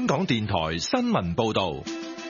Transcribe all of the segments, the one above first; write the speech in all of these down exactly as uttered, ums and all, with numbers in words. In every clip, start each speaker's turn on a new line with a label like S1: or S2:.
S1: 港電台新聞報道。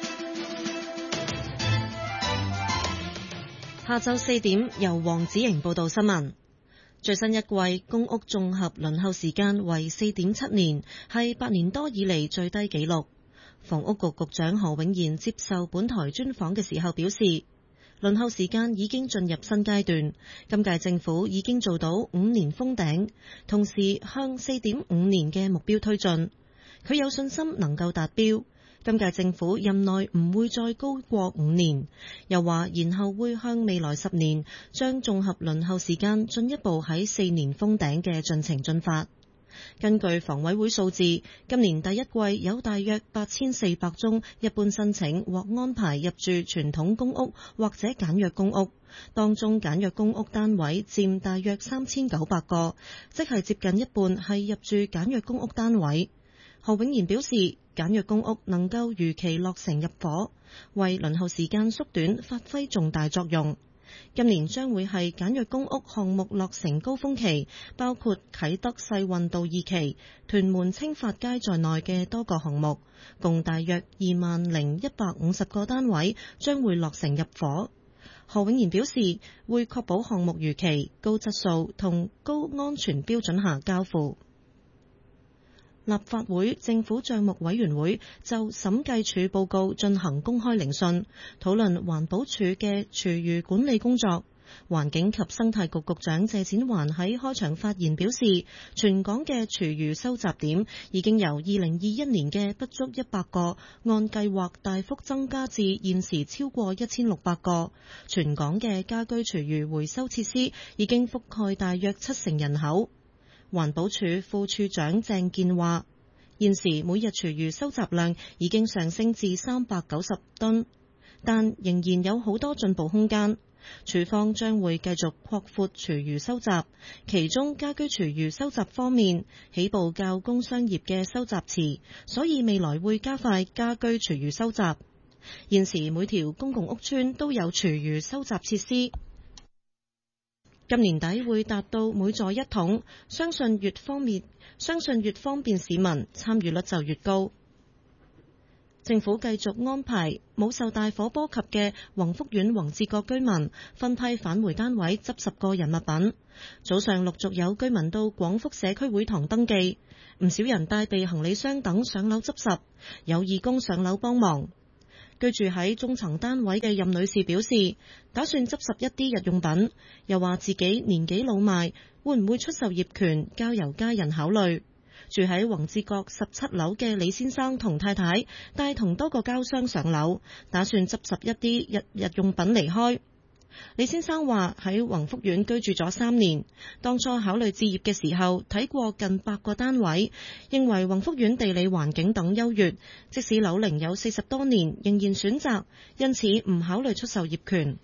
S2: 下晝四點，由黃子瑩報道新聞。最新一季公屋綜合輪候時間為四點七年，係八年多以嚟最低紀錄。房屋局局長何永賢接受本台專訪嘅時候表示，輪候時間已經進入新階段，今屆政府已經做到五年封頂，同時向四點五年嘅目標推進。佢有信心能夠達標。今屆政府任內唔會再高過五年，又話然後會向未來十年將綜合輪候時間進一步喺四年封頂嘅進程進發。根據房委會數字，今年第一季有大約八千四百宗一般申請獲安排入住傳統公屋或者簡約公屋，當中簡約公屋單位佔大約三千九百個，即係接近一半係入住簡約公屋單位。何永賢表示，簡約公屋能夠如期落成入伙，為輪候時間縮短發揮重大作用。今年將會係簡約公屋項目落成高峰期，包括啟德世運道二期、屯門青發街在內嘅多個項目，共大約二萬零一百五十個單位將會落成入伙。何永賢表示，會確保項目如期、高質素同高安全標準下交付。立法會政府帳目委員會就審計署報告進行公開聆訊，討論環保署嘅廚餘管理工作。環境及生態局局長謝展寰喺開場發言表示，全港嘅廚餘收集點已經由二零二一年嘅不足一百個，按計劃大幅增加至現時超過一千六百個。全港嘅家居廚餘回收設施已經覆蓋大約七成人口。環保署副署長鄭健話，現時每日廚餘收集量已經上升至三百九十噸，但仍然有好多進步空間。署方將會繼續擴闊廚餘收集，其中家居廚餘收集方面起步較工商業嘅收集遲，所以未來會加快家居廚餘收集。現時每條公共屋邨都有廚餘收集設施。今年底會達到每座一桶，相信越方便，相信越方便市民，參與率就越高。政府繼續安排冇受大火波及嘅宏福苑宏志閣居民分批返回單位執拾個人物品。早上陸續有居民到廣福社區會堂登記，唔少人帶備行李箱等上樓執拾，有義工上樓幫忙。居住喺中層單位嘅任女士表示，打算執拾一啲日用品，又話自己年紀老邁，會唔會出售業權，交由家人考慮。住喺宏志閣十七樓嘅李先生同太太帶同多個膠箱上樓，打算執拾一啲日日用品離開。李先生話喺宏福苑居住咗三年，當初考慮置業嘅時候睇過近百個單位，認為宏福苑地理環境等優越，即使樓齡有四十多年仍然選擇，因此唔考慮出售業權。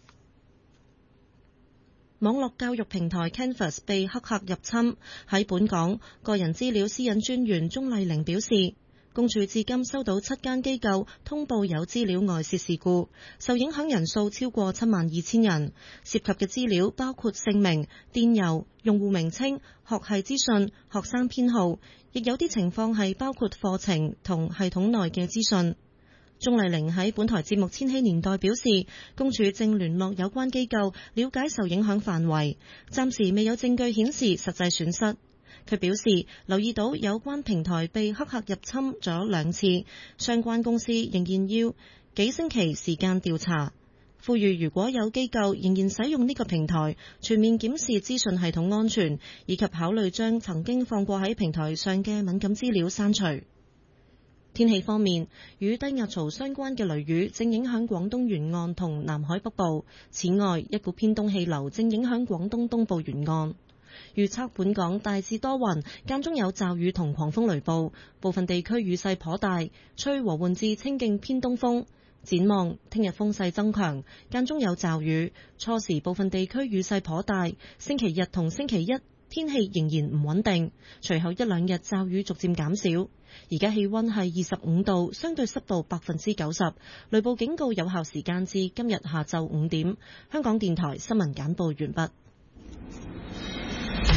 S2: 網絡教育平台 Canvas 被黑客入侵，喺本港個人資料私隱專員鍾麗玲表示，公署至今收到七間機構通報有資料外泄事故，受影響人數超過七萬二千人，涉及嘅資料包括姓名、電郵、用戶名稱、學系資訊、學生編號，亦有啲情況係包括課程同系統內嘅資訊。鍾麗玲喺本台節目《千禧年代》表示，公署正聯絡有關機構了解受影響範圍，暫時未有證據顯示實際損失。佢表示留意到有關平台被黑客入侵咗兩次，相關公司仍然要幾星期時間調查。呼籲如果有機構仍然使用呢個平台，全面檢視資訊系統安全，以及考慮將曾經放過喺平台上嘅敏感資料刪除。天氣方面，與低壓槽相關嘅雷雨正影響廣東沿岸同南海北部。此外，一股偏東氣流正影響廣東東部沿岸。預測本港大致多雲，間中有驟雨同狂風雷暴，部分地區雨勢頗大，吹和緩至清勁偏東風。展望聽日風勢增強，間中有驟雨，初時部分地區雨勢頗大。星期日同星期一天氣仍然唔穩定，隨後一兩日驟雨逐漸減少。而家氣溫係二十五度，相對濕度百分之九十，雷暴警告有效時間至今日下晝五點。香港電台新聞簡報完畢。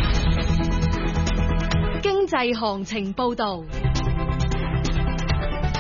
S3: 經濟行情報道。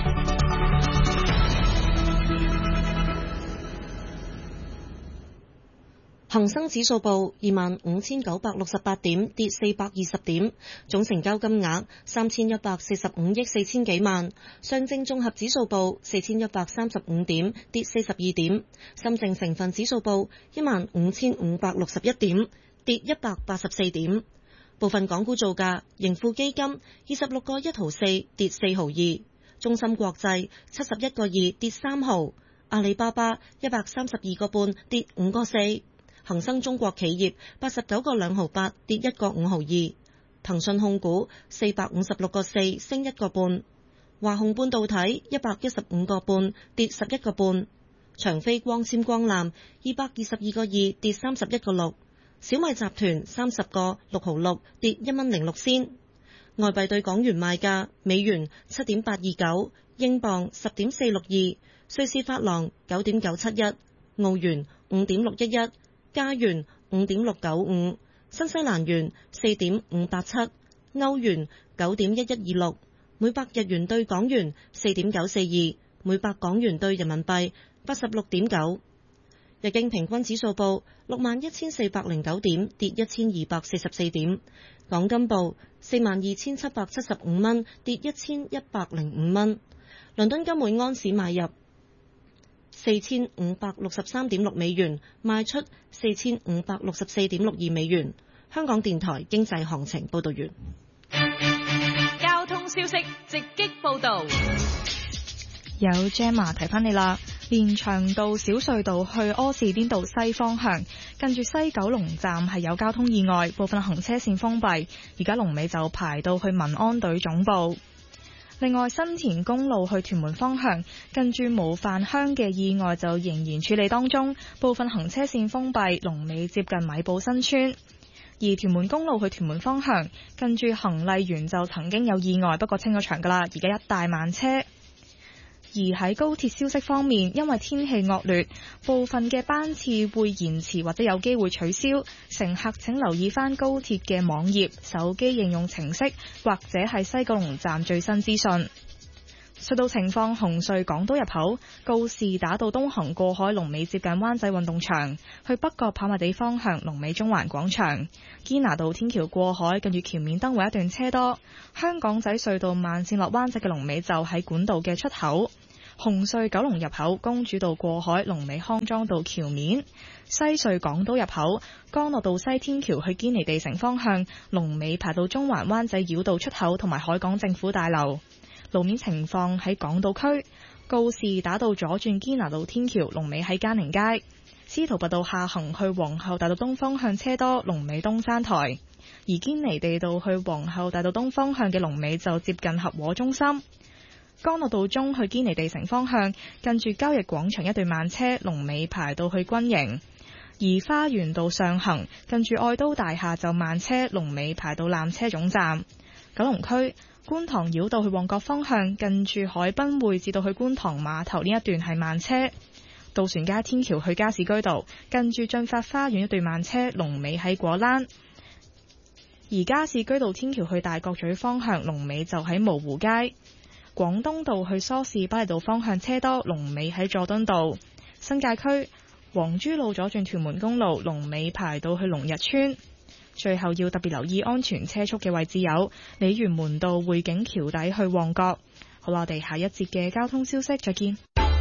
S2: 恒生指數報二萬五千九百六十八點，跌四百二十點，總成交金額三千一百四十五億四千幾萬。上證綜合指數報四千一百三十五點，跌四十二點。深證成分指數報一萬五千五百六十一點，跌一百八十四點。部分港股造價：盈富基金二十六個一毫四，跌四毫二；中芯國際七十一個二，跌三毫；阿里巴巴一百三十二個半，跌五個四。恒生中國企業八十九個兩毫八，跌一個五毫二；騰訊控股四百五十六個四，升一個半；華虹半導體一百一十五個半，跌十一個半；長飛光纖光纜二百二十二個二，跌三十一個六；小米集團三十個六毫六，跌一蚊零六仙。外幣對港元賣價：美元七點八二九，英鎊十點四六二，瑞士法郎九點九七一，澳元五點六一一。加元五點六九五，新西蘭元四點五八七，歐元九點一一二六，每百日元對港元四點九四二，每百港元對人民幣八十六點九。日經平均指數報六萬一千四百零九點，跌一千二百四十四點。港金報四萬二千七百七十五蚊，跌一千一百零五蚊。倫敦金每安士買入四千五百六十三點六美元，賣出四千五百六十四點六二美元。香港電台經濟行情報道完。
S3: 交通消息直擊報道。
S4: 有 Gemma 提翻你啦，連翔道小隧道去柯士甸道西方向，近住西九龍站係有交通意外，部分行車線封閉，而家龍尾就排到去民安隊總部。另外，新田公路去屯門方向，近住模範鄉嘅意外就仍然處理當中，部分行車線封閉，龍尾接近米埔新村。而屯門公路去屯門方向，近住恒麗園就曾經有意外，不過清咗場㗎喇，而家一大慢車。而喺高鐵消息方面，因為天氣惡劣，部分嘅班次會延遲或者有機會取消，乘客請留意返高鐵嘅網頁、手機應用程式或者係西九龍站最新資訊。隧道情況：紅隧港島入口告士打道東行過海龍尾接近灣仔運動場，去北角跑馬地方向龍尾中環廣場；堅拿道天橋過海近住橋面燈位一段車多。香港仔隧道慢線落灣仔嘅龍尾就喺管道嘅出口。紅隧九龍入口公主道過海龍尾康莊道橋面。西隧港島入口干諾道西天橋去堅尼地城方向龍尾排到中環灣仔繞道出口同埋海港政府大樓。路面情況喺港島區告士打道左轉堅拿道天橋龍尾喺嘉寧街。司徒拔道下行去皇后大道東方向車多，龍尾東山台。而堅尼地道去皇后大道東方向嘅龍尾就接近合和中心。干諾道中去堅尼地城方向近住交易廣場一段慢車，龍尾排到去軍營。而花園道上行近住愛都大廈就慢車，龍尾排到纜車總站。九龍區觀塘繞道去旺角方向近住海濱匯至到去觀塘碼頭呢一段係慢車。渡船街天橋去加士居道近住駿發花園一段慢車，龍尾喺果欄。而加士居道天橋去大角咀方向龍尾就喺蕪湖街。廣東道去梳士巴利道方向車多，龍尾喺佐敦道。新界區黃珠路左轉屯門公路龍尾排到去龍日村。最後要特別留意安全車速嘅位置有鯉魚門道匯景橋底去旺角。好啦，我哋下一節嘅交通消息再見。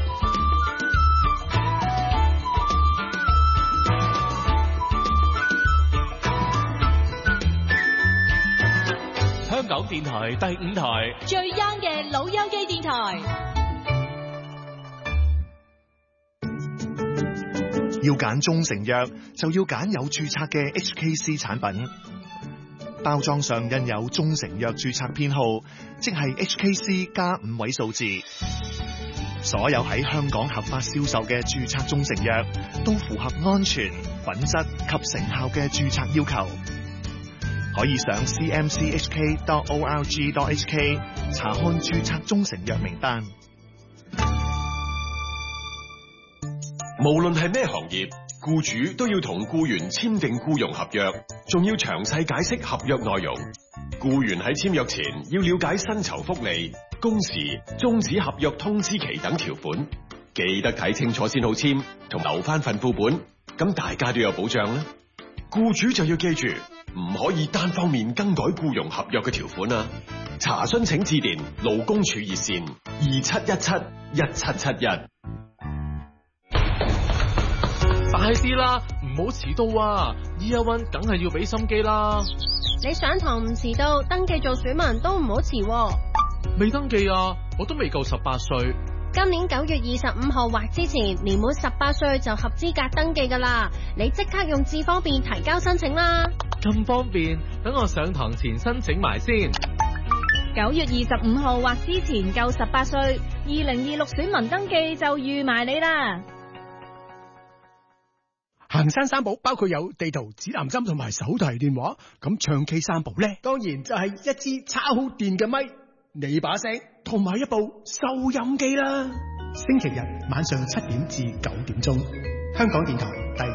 S1: 香港電台第五台
S3: 最 young 嘅老友記電台。
S5: 要揀中成藥，就要揀有註冊嘅 H K C 產品。包裝上印有中成藥註冊編號，即係 H K C 加五位數字。所有喺香港合法銷售嘅註冊中成藥，都符合安全、品質及成效嘅註冊要求。可以上 c m c h k dot org dot h k 查看註冊中成藥名單。
S6: 無論係咩行業，僱主都要同僱員簽訂僱傭合約，仲要詳細解釋合約內容。僱員喺簽約前要了解薪酬福利、工時、終止合約通知期等條款，記得睇清楚先好簽，同留返份副本。 咁大家都有保障啦。僱主就要記住，唔可以單方面更改僱傭合約嘅條款啊！查詢請致電勞工處熱線二七一七一七七一。
S1: 快啲啦，唔好遲到啊 ！Year One 梗係要俾心機啦。
S7: 你上堂唔遲到，登記做選民都唔好遲。
S1: 未登記啊，我都未夠十八歲。
S7: 今年九月二十五號或之前，年滿十八歲就合資格登記噶啦。你即刻用智方便提交申請啦。
S1: 咁方便，等我上堂前申請埋先。
S8: 九月二十五號或之前夠十八歲，二零二六選民登記就預埋你啦。
S9: 行山三寶包括有地圖、指南針同埋手提電話，咁唱 K 三寶呢？當然就係一支叉好電嘅咪，你把聲同埋一部收音機啦。星期日晚上七點至九點鐘，香港電台第